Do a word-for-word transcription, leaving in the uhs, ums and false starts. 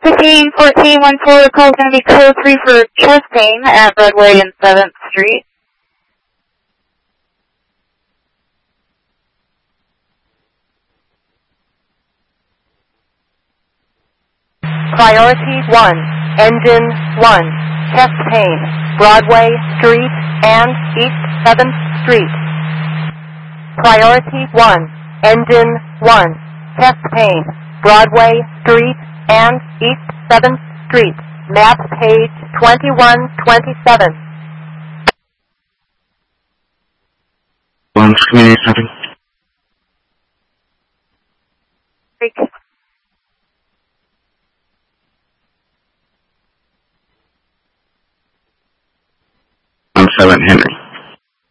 fifteen fourteen one four, the call is going to be code three for chest pain at Broadway and seventh Street. Priority one, engine one, chest pain, Broadway Street and East seventh Street. Priority one, engine one, chest pain, Broadway Street and East seventh Street. Map page twenty-one twenty-seven. One community setting. On seven Henry.